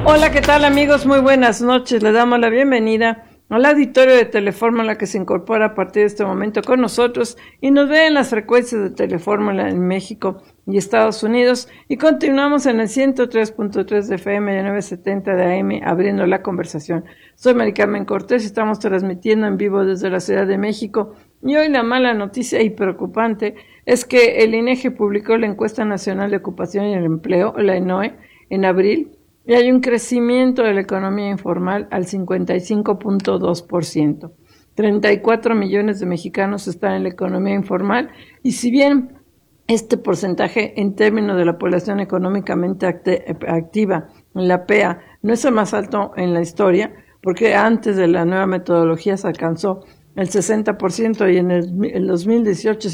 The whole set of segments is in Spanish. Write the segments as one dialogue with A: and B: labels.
A: Hola, ¿qué tal amigos? Muy buenas noches. Le damos la bienvenida al auditorio de Telefórmula que se incorpora a partir de este momento con nosotros y nos ve en las frecuencias de Telefórmula en México y Estados Unidos, y continuamos en el 103.3 de FM y 970 de AM abriendo la conversación. Soy Mari Carmen Cortés y estamos transmitiendo en vivo desde la Ciudad de México, y hoy la mala noticia y preocupante es que el INEGI publicó la Encuesta Nacional de Ocupación y el Empleo, la ENOE, en abril, y hay un crecimiento de la economía informal al 55.2%. 34 millones de mexicanos están en la economía informal, y si bien este porcentaje en términos de la población económicamente activa, en la PEA, no es el más alto en la historia, porque antes de la nueva metodología se alcanzó el 60% y en el 2018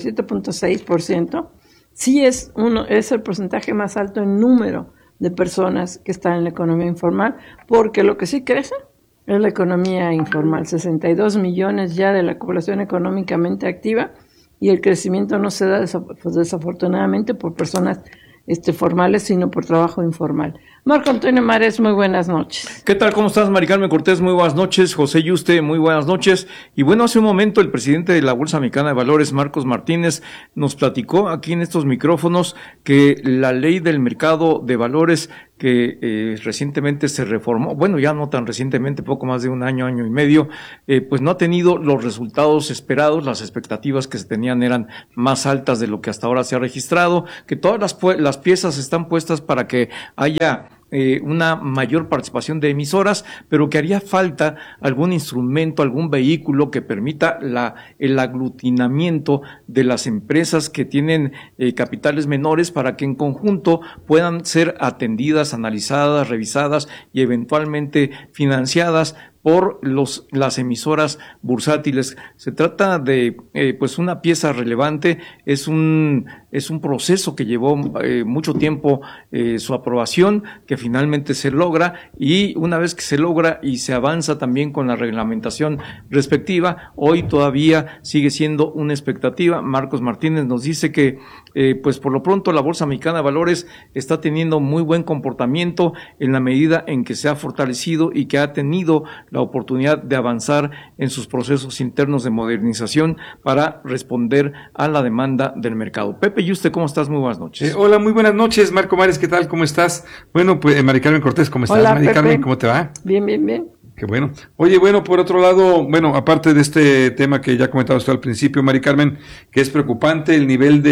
A: 57.6%, sí es el porcentaje más alto en número de personas que están en la economía informal, porque lo que sí crece es la economía informal, 62 millones ya de la población económicamente activa, y el crecimiento no se da desafortunadamente por personas formales, sino por trabajo informal. Marco Antonio Mares, muy buenas noches.
B: ¿Qué tal? ¿Cómo estás, Mari Carmen Cortés? Muy buenas noches. José Yuste, muy buenas noches. Y bueno, hace un momento el presidente de la Bolsa Mexicana de Valores, Marcos Martínez, nos platicó aquí en estos micrófonos que la ley del mercado de valores que recientemente se reformó, bueno, ya no tan recientemente, poco más de un año, año y medio, pues no ha tenido los resultados esperados. Las expectativas que se tenían eran más altas de lo que hasta ahora se ha registrado, que todas las piezas están puestas para que haya una mayor participación de emisoras, pero que haría falta algún instrumento, algún vehículo que permita el aglutinamiento de las empresas que tienen capitales menores, para que en conjunto puedan ser atendidas, analizadas, revisadas y eventualmente financiadas por las emisoras bursátiles. Se trata de pues una pieza relevante. Es un proceso que llevó mucho tiempo su aprobación, que finalmente se logra, y una vez que se logra y se avanza también con la reglamentación respectiva, hoy todavía sigue siendo una expectativa. Marcos Martínez nos dice que pues por lo pronto la Bolsa Mexicana de Valores está teniendo muy buen comportamiento en la medida en que se ha fortalecido y que ha tenido la oportunidad de avanzar en sus procesos internos de modernización para responder a la demanda del mercado. Pepe Yuste, ¿cómo estás? Muy buenas noches.
C: Hola, muy buenas noches, Marco Mares, ¿qué tal? ¿Cómo estás? Bueno, pues Mari Carmen Cortés, ¿cómo estás?
A: Hola,
C: Mari
A: Pepe.
C: Carmen, ¿cómo te va?
A: Bien, bien, bien.
C: Qué bueno. Oye, bueno, por otro lado, bueno, aparte de este tema que ya comentaba usted al principio, Mari Carmen, que es preocupante el nivel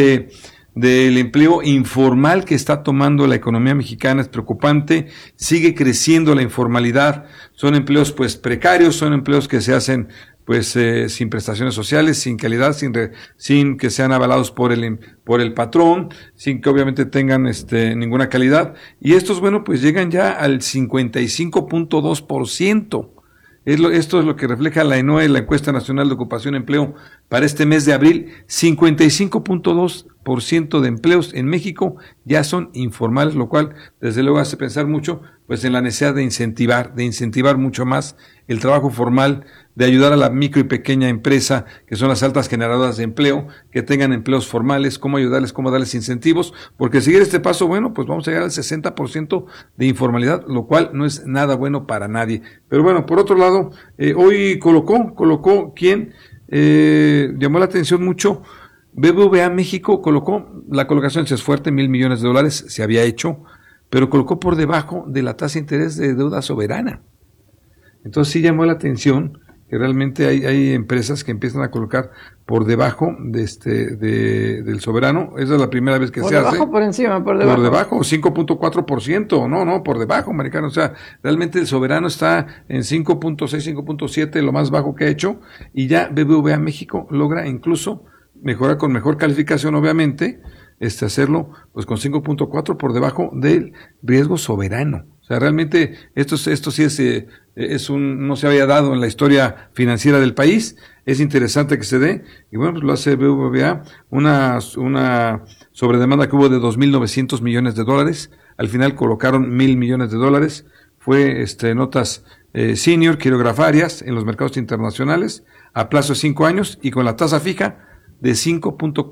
C: del empleo informal que está tomando la economía mexicana, es preocupante, sigue creciendo la informalidad, son empleos pues precarios, son empleos que se hacen pues sin prestaciones sociales, sin calidad, sin que sean avalados por el patrón, sin que obviamente tengan ninguna calidad, y estos, bueno, pues llegan ya al 55.2%. Esto es lo que refleja la ENOE, la Encuesta Nacional de Ocupación y Empleo, para este mes de abril. 55.2% de empleos en México ya son informales, lo cual desde luego hace pensar mucho pues en la necesidad de incentivar mucho más el trabajo formal, de ayudar a la micro y pequeña empresa, que son las altas generadoras de empleo, que tengan empleos formales, cómo ayudarles, cómo darles incentivos, porque seguir este paso, bueno, pues vamos a llegar al 60% de informalidad, lo cual no es nada bueno para nadie. Pero bueno, por otro lado, hoy colocó ¿quién? Llamó la atención mucho. BBVA México la colocación es fuerte, $1,000 millones, se había hecho, pero colocó por debajo de la tasa de interés de deuda soberana. Entonces sí llamó la atención que realmente hay empresas que empiezan a colocar por debajo del soberano. Esa es la primera vez que se hace.
A: ¿Por debajo, por encima, por debajo?
C: Por debajo, 5.4%. No, por debajo, americano. O sea, realmente el soberano está en 5.6, 5.7, lo más bajo que ha hecho, y ya BBVA México logra incluso mejorar con mejor calificación, obviamente, hacerlo pues con 5.4 por debajo del riesgo soberano. O sea, realmente esto sí no se había dado en la historia financiera del país. Es interesante que se dé, y bueno, pues lo hace BBVA, una sobredemanda que hubo de $2,900 millones. Al final colocaron $1,000 millones. Fue notas senior, quirografarias en los mercados internacionales a plazo de 5 años y con la tasa fija de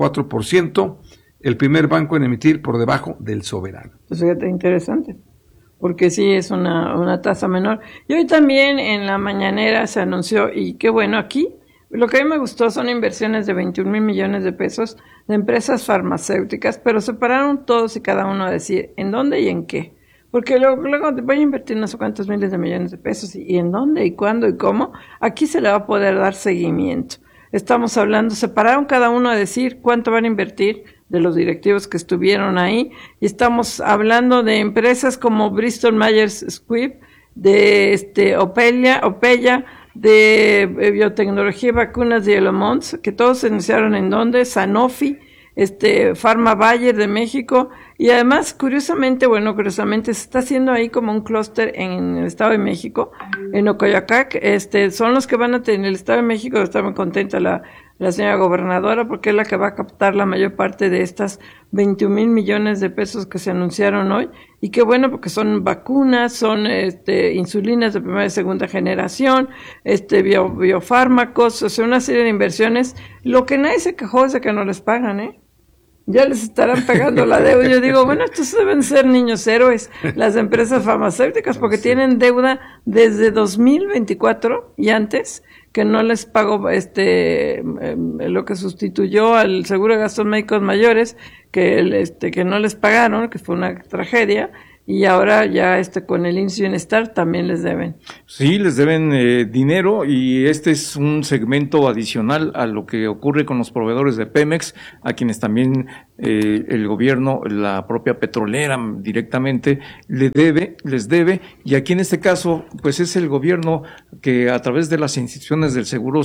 C: 5.4%, el primer banco en emitir por debajo del soberano.
A: Pues fíjate, interesante. porque sí es una tasa menor. Y hoy también en la mañanera se anunció, y qué bueno, aquí lo que a mí me gustó son inversiones de 21,000 millones de pesos de empresas farmacéuticas, pero separaron todos y cada uno a decir en dónde y en qué. Porque luego voy a invertir no sé cuántos miles de millones de pesos y en dónde y cuándo y cómo. Aquí se le va a poder dar seguimiento. Estamos hablando, separaron cada uno a decir cuánto van a invertir de los directivos que estuvieron ahí. Y estamos hablando de empresas como Bristol Myers Squibb, de Opeya, de biotecnología y vacunas de Elomons, que todos se anunciaron en dónde, Sanofi, Pharma Bayer de México, y además, curiosamente se está haciendo ahí como un clúster en el Estado de México, en Ocoyoacac, son los que van a tener, en el Estado de México está muy contenta la señora gobernadora, porque es la que va a captar la mayor parte de estas 21,000 millones de pesos que se anunciaron hoy, y qué bueno, porque son vacunas, son insulinas de primera y segunda generación, biofármacos, o sea, una serie de inversiones. Lo que nadie se quejó es de que no les pagan, ya les estarán pagando la deuda. Yo digo, bueno, estos deben ser niños héroes, las empresas farmacéuticas, porque tienen deuda desde 2024 y antes, que no les pagó lo que sustituyó al seguro de gastos médicos mayores, que no les pagaron, que fue una tragedia. Y ahora ya con el IMSS Bienestar también les deben.
B: Sí, les deben dinero, y este es un segmento adicional a lo que ocurre con los proveedores de Pemex, a quienes también el gobierno, la propia petrolera directamente les debe, y aquí en este caso pues es el gobierno que a través de las instituciones del seguro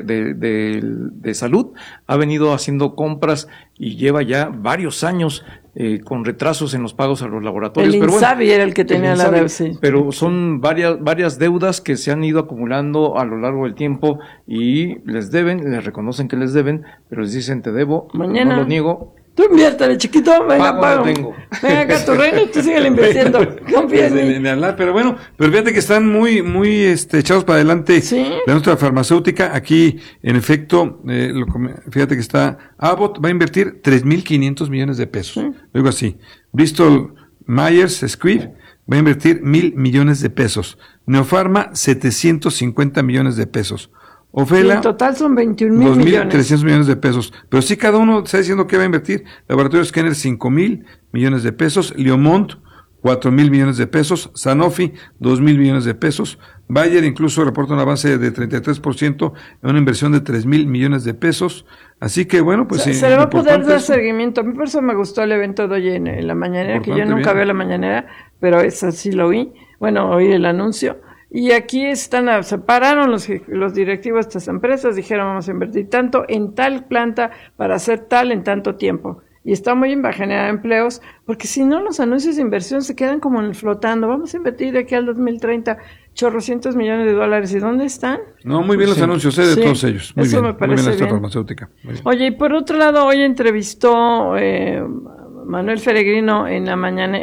B: de salud ha venido haciendo compras y lleva ya varios años con retrasos en los pagos a los laboratorios.
A: El Insabi era el que tenía la deuda. Sí.
B: Pero son varias deudas que se han ido acumulando a lo largo del tiempo y les reconocen que les deben, pero les dicen te debo,
A: mañana,
B: no lo niego.
A: Tú inviértale, chiquito, venga, pago. Venga acá tu reino y tú síguele invirtiendo. Confía en mí.
C: Pero fíjate que están muy echados para adelante.
A: ¿Sí?
C: De nuestra farmacéutica. Aquí, en efecto, fíjate que está Abbott va a invertir 3,500 millones de pesos. ¿Sí? Luego así. Bristol Myers Squibb va a invertir 1,000 millones de pesos. Neopharma, 750 millones de pesos. Ofela,
A: en total son 21,000 millones.
C: 2,300 millones de pesos. Pero sí, cada uno está diciendo que va a invertir. Laboratorio Scanner, 5,000 millones de pesos. Liomont, 4,000 millones de pesos. Sanofi, 2,000 millones de pesos. Bayer incluso reporta un avance de 33% en una inversión de 3,000 millones de pesos. Así que bueno, pues
A: se le va a poder dar seguimiento. A mí por eso me gustó el evento de hoy en la mañanera, que yo nunca veo la mañanera, pero esa sí lo oí. Bueno, oí el anuncio. Y aquí separaron los directivos de estas empresas, dijeron vamos a invertir tanto en tal planta para hacer tal en tanto tiempo. Y está muy bien, va a generar empleos, porque si no los anuncios de inversión se quedan como flotando. Vamos a invertir de aquí al 2030 chorrocientos millones de dólares. ¿Y dónde están?
C: No, muy bien los anuncios de todos ellos. Muy
A: eso
C: bien,
A: me parece
C: muy bien.
A: Farmacéutica. Oye, y por otro lado, hoy entrevistó Manuel Peregrino en la mañana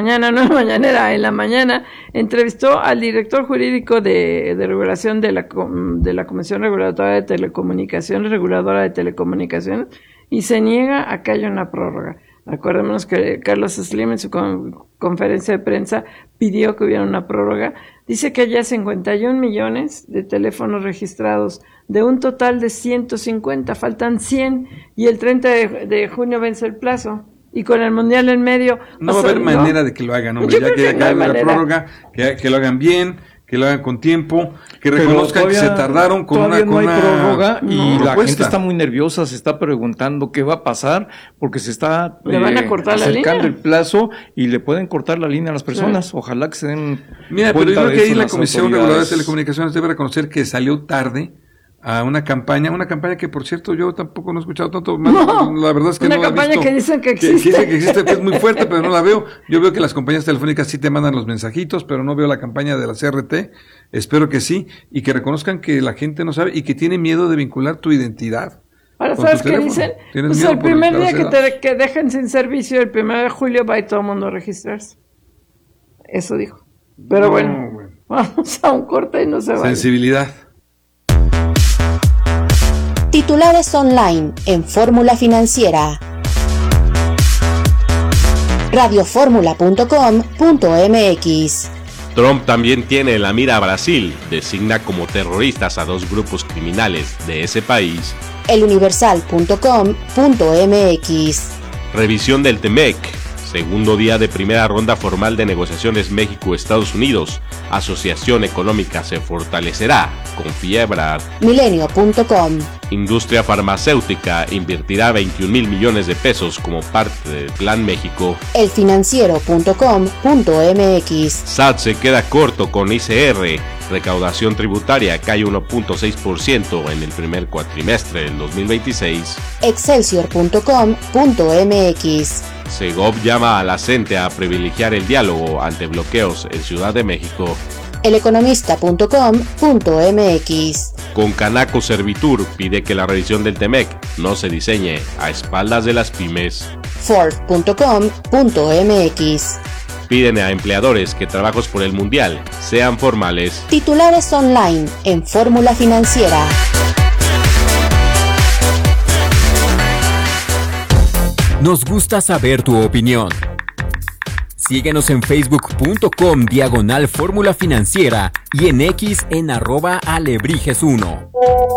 A: entrevistó al director jurídico de regulación de la Comisión Reguladora de Telecomunicaciones, y se niega a que haya una prórroga. Acordémonos que Carlos Slim en su conferencia de prensa pidió que hubiera una prórroga. Dice que haya 51 millones de teléfonos registrados de un total de 150, faltan 100 y el 30 de junio vence el plazo. Y con el Mundial en medio...
C: No va a haber manera de que lo hagan, hombre. Ya que hagan la prórroga, que lo hagan bien, que lo hagan con tiempo, que reconozcan que se tardaron con una
B: prórroga y la gente está muy nerviosa, se está preguntando qué va a pasar, porque se está
A: le van a cortar
B: acercando el plazo y le pueden cortar la línea a las personas. Sí. Ojalá que se den
C: Mira, pero yo creo que ahí la Comisión Reguladora de Telecomunicaciones debe reconocer que salió tarde a una campaña que por cierto yo tampoco no he escuchado tanto, la verdad es que no la he visto.
A: Una campaña que dicen que existe.
C: Que dicen que existe, que es muy fuerte, pero no la veo. Yo veo que las compañías telefónicas sí te mandan los mensajitos, pero no veo la campaña de la CRT. Espero que sí, y que reconozcan que la gente no sabe y que tiene miedo de vincular tu identidad.
A: Ahora, ¿sabes qué dicen? Pues el primer día que dejen sin servicio, el 1 de julio, va a todo el mundo a registrarse. Eso dijo. Pero bueno, vamos a un corte y no se va.
C: Sensibilidad.
D: Titulares online en Fórmula Financiera. radioformula.com.mx.
E: Trump también tiene en la mira a Brasil, designa como terroristas a 2 grupos criminales de ese país.
D: eluniversal.com.mx.
E: Revisión del TEMEC, segundo día de primera ronda formal de negociaciones México-Estados Unidos. Asociación económica se fortalecerá, confía Ebrard.
D: Milenio.com.
E: Industria farmacéutica invertirá 21,000 millones de pesos como parte del Plan México.
D: elfinanciero.com.mx.
E: SAT se queda corto con ICR. Recaudación tributaria cae 1.6% en el primer cuatrimestre del 2026.
D: Excelsior.com.mx.
E: Segov llama a la CENTE a privilegiar el diálogo ante bloqueos en Ciudad de México.
D: eleconomista.com.mx.
E: Con Canaco Servitur pide que la revisión del TEMEC no se diseñe a espaldas de las pymes.
D: Ford.com.mx.
E: Piden a empleadores que trabajos por el Mundial sean formales.
D: Titulares online en Fórmula Financiera.
F: Nos gusta saber tu opinión. Síguenos en facebook.com/Fórmula Financiera y en X en @Alebrijes1.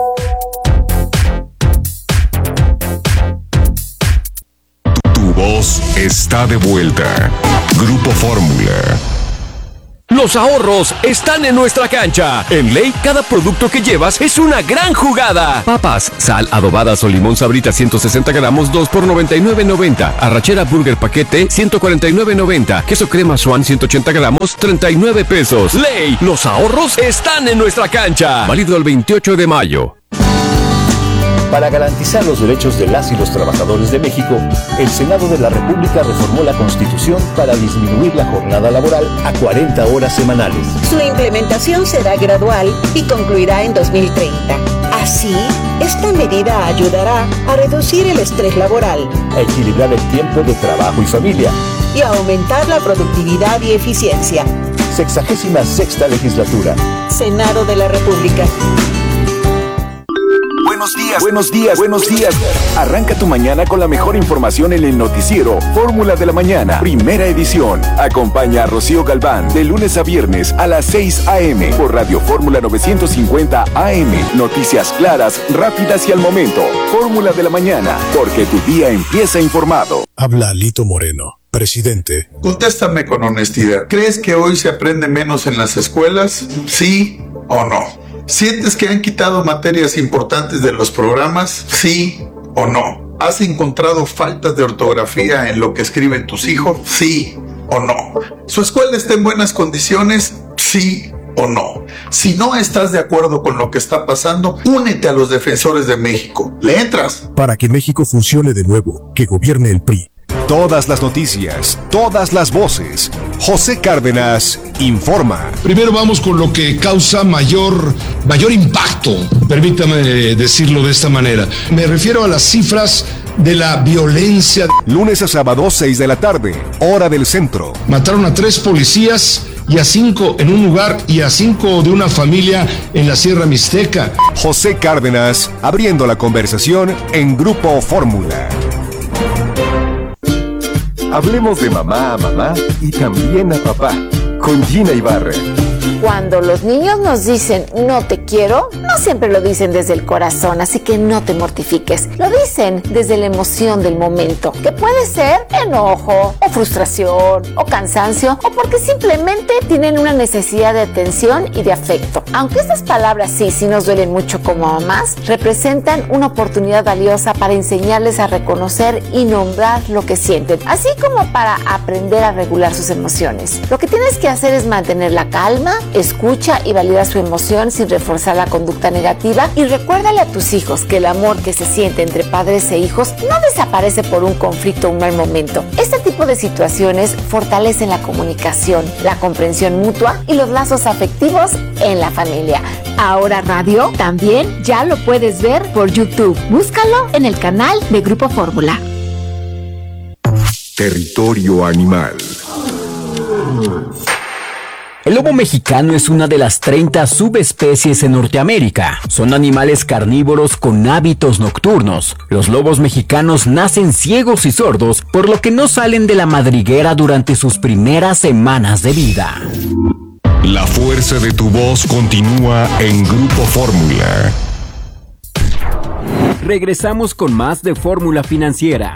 G: Tu voz está de vuelta. Grupo Fórmula.
H: Los ahorros están en nuestra cancha. En Ley, cada producto que llevas es una gran jugada. Papas, sal, adobadas o limón Sabrita 160 gramos, 2 por $99.90. Arrachera Burger paquete, 149.90. Queso crema Swan 180 gramos, 39 pesos. Ley, los ahorros están en nuestra cancha. Válido el 28 de mayo.
I: Para garantizar los derechos de las y los trabajadores de México, el Senado de la República reformó la Constitución para disminuir la jornada laboral a 40 horas semanales.
J: Su implementación será gradual y concluirá en 2030. Así, esta medida ayudará a reducir el estrés laboral,
I: a equilibrar el tiempo de trabajo y familia
J: y a aumentar la productividad y eficiencia.
I: 66ª legislatura.
J: Senado de la República.
K: Buenos días, buenos días, buenos días. Arranca tu mañana con la mejor información en el noticiero Fórmula de la Mañana, primera edición. Acompaña a Rocío Galván de lunes a viernes a las 6 a.m. por Radio Fórmula 950 AM. Noticias claras, rápidas y al momento. Fórmula de la Mañana, porque tu día empieza informado.
L: Habla Lito Moreno, presidente.
M: Contéstame con honestidad. ¿Crees que hoy se aprende menos en las escuelas? ¿Sí o no? ¿Sientes que han quitado materias importantes de los programas? ¿Sí o no? ¿Has encontrado faltas de ortografía en lo que escriben tus hijos? ¿Sí o no? ¿Su escuela está en buenas condiciones? ¿Sí o no? Si no estás de acuerdo con lo que está pasando, únete a los defensores de México. ¿Le entras?
L: Para que México funcione de nuevo, que gobierne el PRI.
G: Todas las noticias, todas las voces. José Cárdenas informa.
N: Primero vamos con lo que causa mayor impacto, permítame decirlo de esta manera. Me refiero a las cifras de la violencia.
G: Lunes a sábado, 6 de la tarde, hora del centro.
N: Mataron a 3 policías y a 5 en un lugar y a 5 de una familia en la Sierra Mixteca.
G: José Cárdenas abriendo la conversación en Grupo Fórmula. Hablemos de mamá a mamá y también a papá, con Gina Ibarra.
O: Cuando los niños nos dicen no te quiero, no siempre lo dicen desde el corazón, así que no te mortifiques. Lo dicen desde la emoción del momento, que puede ser enojo, o frustración, o cansancio, o porque simplemente tienen una necesidad de atención y de afecto. Aunque estas palabras sí nos duelen mucho como mamás, representan una oportunidad valiosa para enseñarles a reconocer y nombrar lo que sienten, así como para aprender a regular sus emociones. Lo que tienes que hacer es mantener la calma, escucha y valida su emoción sin reforzar la conducta negativa, y recuérdale a tus hijos que el amor que se siente entre padres e hijos no desaparece por un conflicto o un mal momento. Este tipo de situaciones fortalecen la comunicación, la comprensión mutua y los lazos afectivos en la familia. Ahora Radio también ya lo puedes ver por YouTube. Búscalo en el canal de Grupo Fórmula.
G: Territorio Animal.
F: El lobo mexicano es una de las 30 subespecies en Norteamérica. Son animales carnívoros con hábitos nocturnos. Los lobos mexicanos nacen ciegos y sordos, por lo que no salen de la madriguera durante sus primeras semanas de vida.
G: La fuerza de tu voz continúa en Grupo Fórmula.
F: Regresamos con más de Fórmula Financiera.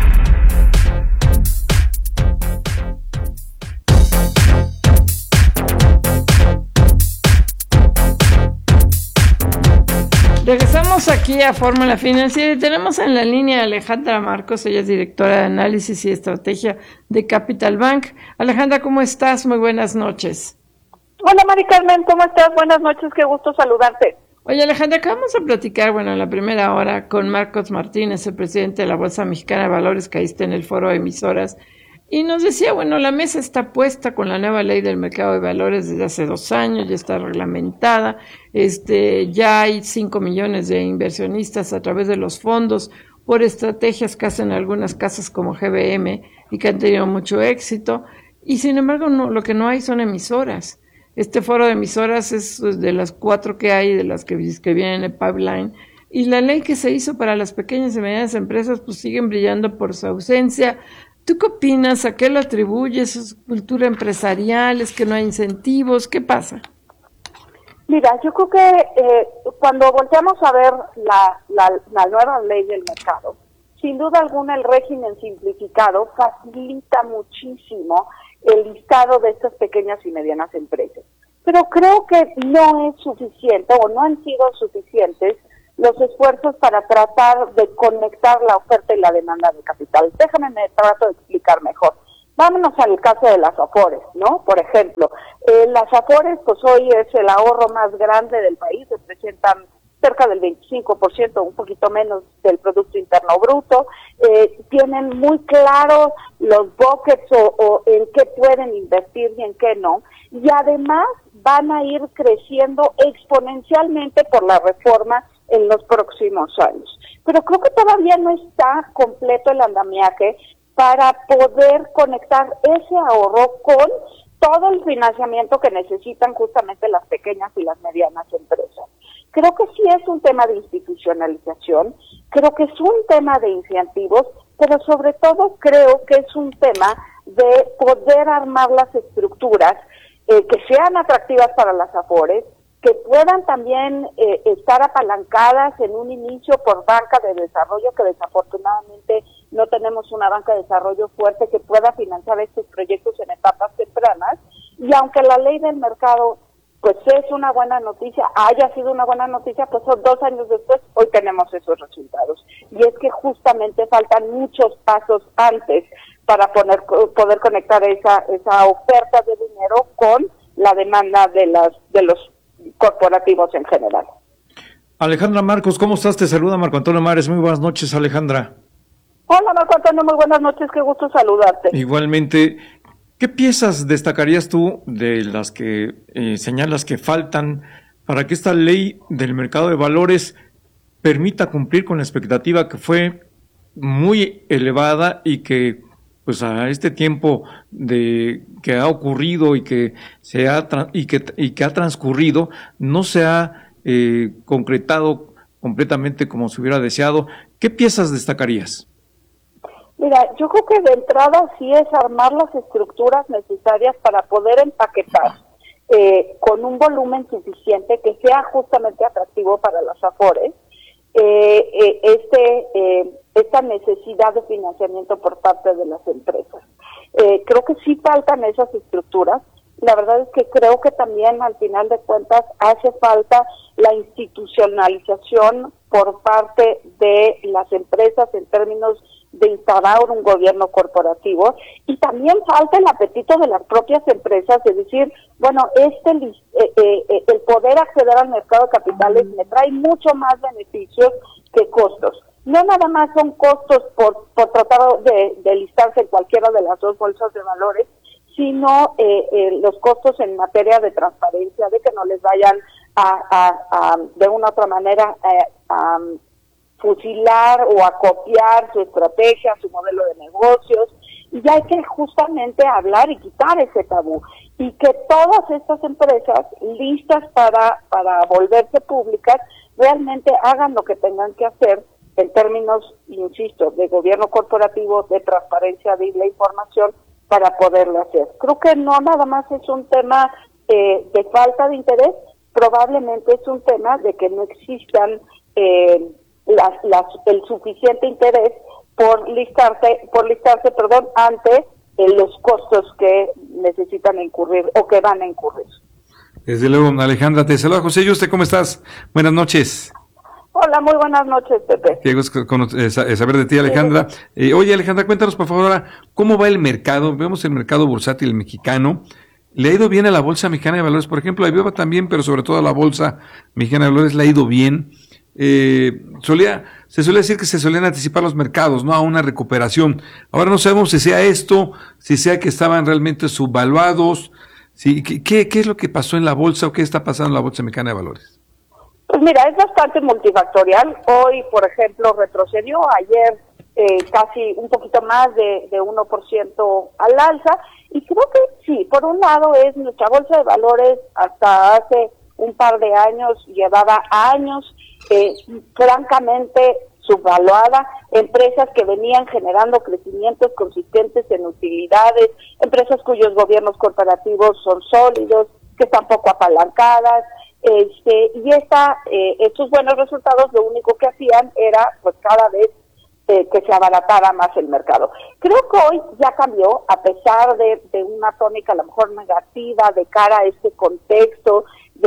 A: Regresamos aquí a Fórmula Financiera y tenemos en la línea a Alejandra Marcos, ella es directora de análisis y estrategia de Capital Bank. Alejandra, ¿cómo estás? Muy buenas noches.
P: Hola Mari Carmen, ¿cómo estás? Buenas noches, qué gusto saludarte.
A: Oye Alejandra, acabamos de platicar, en la primera hora con Marcos Martínez, el presidente de la Bolsa Mexicana de Valores, que ahí está en el foro de emisoras, y nos decía, la mesa está puesta con la nueva ley del mercado de valores desde hace 2 años, ya está reglamentada, ya hay 5 millones de inversionistas a través de los fondos por estrategias que hacen algunas casas como GBM y que han tenido mucho éxito, y sin embargo lo que no hay son emisoras. Este foro de emisoras es de las 4 que hay, de las que vienen en el pipeline, y la ley que se hizo para las pequeñas y medianas empresas pues siguen brillando por su ausencia. ¿Tú qué opinas? ¿A qué lo atribuyes? ¿Es cultura empresarial? ¿Es que no hay incentivos? ¿Qué pasa?
P: Mira, yo creo que cuando volteamos a ver la nueva ley del mercado, sin duda alguna el régimen simplificado facilita muchísimo el listado de estas pequeñas y medianas empresas. Pero creo que no es suficiente o no han sido suficientes los esfuerzos para tratar de conectar la oferta y la demanda de capital. Déjame me trato de explicar mejor. Vámonos al caso de las Afores, ¿no? Por ejemplo, las Afores, pues hoy es el ahorro más grande del país, representan cerca del 25%, un poquito menos del Producto Interno Bruto, tienen muy claro los buckets o en qué pueden invertir y en qué no, y además van a ir creciendo exponencialmente por la reforma en los próximos años. Pero creo que todavía no está completo el andamiaje para poder conectar ese ahorro con todo el financiamiento que necesitan justamente las pequeñas y las medianas empresas. Creo que sí es un tema de institucionalización, creo que es un tema de incentivos, pero sobre todo creo que es un tema de poder armar las estructuras que sean atractivas para las Afores, que puedan también estar apalancadas en un inicio por banca de desarrollo, que desafortunadamente no tenemos una banca de desarrollo fuerte que pueda financiar estos proyectos en etapas tempranas, y aunque la ley del mercado pues es una buena noticia, haya sido una buena noticia, pues 2 años después hoy tenemos esos resultados. Y es que justamente faltan muchos pasos antes para poder conectar esa oferta de dinero con la demanda de los corporativos en general.
B: Alejandra Marcos, ¿cómo estás? Te saluda Marco Antonio Mares. Muy buenas noches, Alejandra.
P: Hola, Marco Antonio, muy buenas noches, qué gusto saludarte.
B: Igualmente, ¿qué piezas destacarías tú de las que señalas que faltan para que esta ley del mercado de valores permita cumplir con la expectativa que fue muy elevada y que pues a este tiempo que ha ocurrido y que ha transcurrido no se ha concretado completamente como se hubiera deseado? ¿Qué piezas destacarías?
P: Mira, yo creo que de entrada sí es armar las estructuras necesarias para poder empaquetar con un volumen suficiente que sea justamente atractivo para las Afores esta necesidad de financiamiento por parte de las empresas. Creo que sí faltan esas estructuras. La verdad es que creo que también al final de cuentas hace falta la institucionalización por parte de las empresas en términos de instaurar un gobierno corporativo, y también falta el apetito de las propias empresas de decir, bueno, el poder acceder al mercado de capitales me trae mucho más beneficios que costos. No nada más son costos por tratar de listarse en cualquiera de las dos bolsas de valores, sino los costos en materia de transparencia, de que no les vayan de una u otra manera fusilar o a copiar su estrategia, su modelo de negocios, y hay que justamente hablar y quitar ese tabú, y que todas estas empresas listas para volverse públicas realmente hagan lo que tengan que hacer en términos, insisto, de gobierno corporativo, de transparencia de la información para poderlo hacer. Creo que no nada más es un tema de falta de interés, probablemente es un tema de que no existan el suficiente interés por listarse, ante los costos que necesitan incurrir o que van a incurrir.
C: Desde luego, Alejandra, te saluda José Yuste, ¿cómo estás? Buenas noches.
P: Hola, muy buenas noches, Pepe.
C: Qué gusto saber de ti, Alejandra. Oye, Alejandra, cuéntanos por favor ahora, ¿cómo va el mercado? Vemos el mercado bursátil mexicano. ¿Le ha ido bien a la Bolsa Mexicana de Valores? Por ejemplo, a IBEVA también, pero sobre todo a la Bolsa Mexicana de Valores le ha ido bien. Se suele decir que se solían anticipar los mercados, ¿no?, a una recuperación. Ahora no sabemos si sea esto, si sea que estaban realmente subvaluados. Sí, ¿qué es lo que pasó en la bolsa o qué está pasando en la Bolsa Mexicana de Valores?
P: Pues mira, es bastante multifactorial. Hoy, por ejemplo, retrocedió. Ayer casi un poquito más de 1% al alza. Y creo que sí, por un lado es nuestra Bolsa de Valores hasta hace un par de años, llevaba años francamente subvaluada, empresas que venían generando crecimientos consistentes en utilidades, empresas cuyos gobiernos corporativos son sólidos, que están poco apalancadas, y estos buenos resultados lo único que hacían era pues cada vez que se abaratara más el mercado. Creo que hoy ya cambió, a pesar de una tónica a lo mejor negativa de cara a este contexto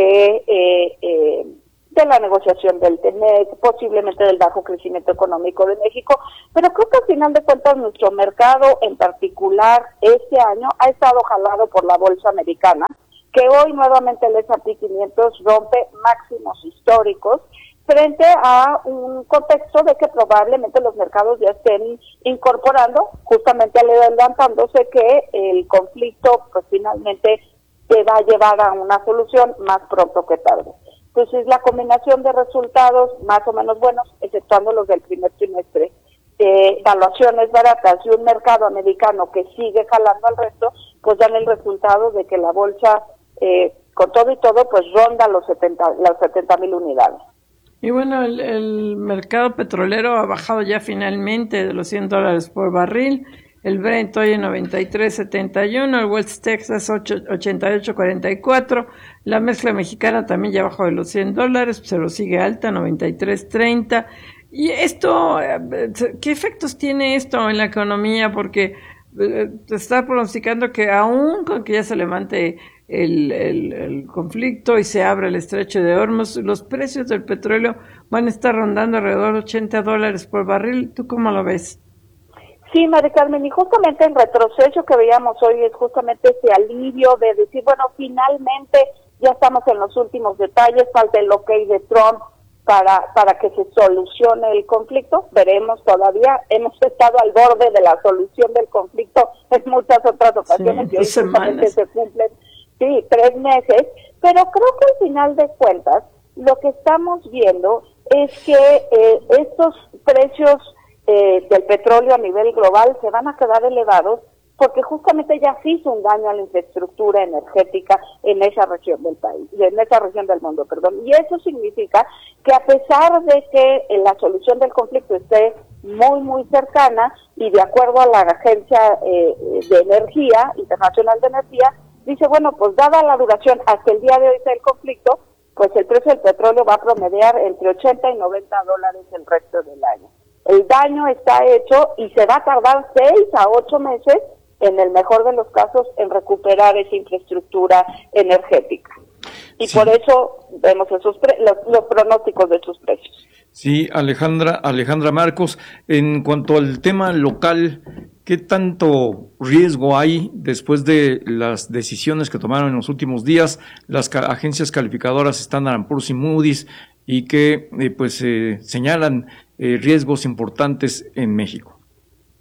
P: de la negociación del TEMEC, posiblemente del bajo crecimiento económico de México, pero creo que al final de cuentas nuestro mercado en particular este año ha estado jalado por la bolsa americana, que hoy nuevamente el S&P 500 rompe máximos históricos frente a un contexto de que probablemente los mercados ya estén incorporando, justamente adelantándose que el conflicto pues finalmente se va a llevar a una solución más pronto que tarde. Entonces la combinación de resultados más o menos buenos, exceptuando los del primer trimestre, valuaciones baratas y un mercado americano que sigue jalando al resto, pues dan el resultado de que la bolsa, con todo y todo, pues ronda las 70,000 unidades.
A: Y bueno, el mercado petrolero ha bajado ya finalmente de los $100 por barril. El Brent hoy en 93.71, el West Texas 88.44, la mezcla mexicana también ya bajó de los $100, se lo sigue alta, 93.30. Y esto, ¿qué efectos tiene esto en la economía? Porque se está pronosticando que aún con que ya se levante el conflicto y se abra el estrecho de Hormuz, los precios del petróleo van a estar rondando alrededor de $80 por barril. ¿Tú cómo lo ves?
P: Sí, María Carmen, y justamente el retroceso que veíamos hoy es justamente ese alivio de decir, bueno, finalmente ya estamos en los últimos detalles, falta el ok de Trump para que se solucione el conflicto. Veremos, todavía hemos estado al borde de la solución del conflicto en muchas otras ocasiones, y hoy justamente se cumplen 3 meses, pero creo que al final de cuentas lo que estamos viendo es que estos precios del petróleo a nivel global se van a quedar elevados porque justamente ya se hizo un daño a la infraestructura energética en esa región del país, en esa región del mundo, y eso significa que a pesar de que la solución del conflicto esté muy, muy cercana y de acuerdo a la Agencia de Energía, Internacional de Energía, dice, bueno, pues dada la duración hasta el día de hoy del conflicto, pues el precio del petróleo va a promediar entre $80 y $90 el resto del año. El daño está hecho y se va a tardar 6 a 8 meses, en el mejor de los casos, en recuperar esa infraestructura energética. Y por eso vemos los pronósticos de sus precios.
B: Sí, Alejandra Marcos, en cuanto al tema local, ¿qué tanto riesgo hay después de las decisiones que tomaron en los últimos días las agencias calificadoras Standard & Poor's y Moody's y que señalan riesgos importantes en México?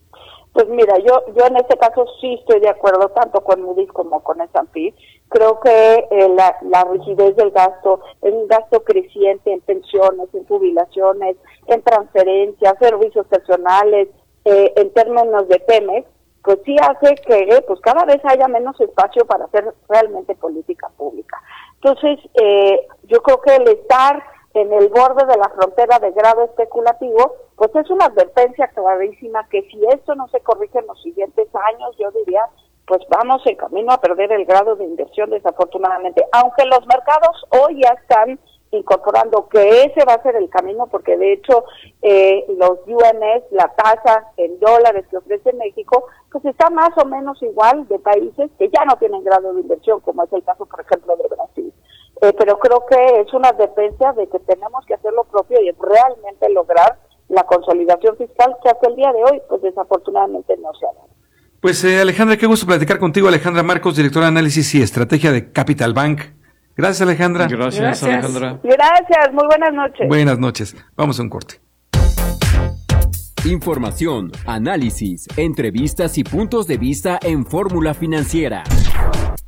P: Pues mira, yo en este caso sí estoy de acuerdo tanto con Moody's como con S&P. Creo que la rigidez del gasto, es un gasto creciente en pensiones, en jubilaciones, en transferencias, servicios personales, en términos de Pemex, pues sí hace que pues cada vez haya menos espacio para hacer realmente política pública. Entonces, yo creo que el estar en el borde de la frontera de grado especulativo, pues es una advertencia clarísima que si esto no se corrige en los siguientes años, yo diría, pues vamos en camino a perder el grado de inversión desafortunadamente, aunque los mercados hoy ya están incorporando que ese va a ser el camino, porque de hecho los UNS, la tasa en dólares que ofrece México, pues está más o menos igual de países que ya no tienen grado de inversión, como es el caso, por ejemplo, de Brasil. Pero creo que es una advertencia de que tenemos que hacer lo propio y realmente lograr la consolidación fiscal que hasta el día de hoy, pues desafortunadamente no se ha dado.
C: Pues Alejandra, qué gusto platicar contigo. Alejandra Marcos, directora de Análisis y Estrategia de Capital Bank. Gracias, Alejandra.
B: Gracias, Alejandra.
P: Gracias, muy buenas noches.
C: Buenas noches. Vamos a un corte.
F: Información, análisis, entrevistas y puntos de vista en Fórmula Financiera.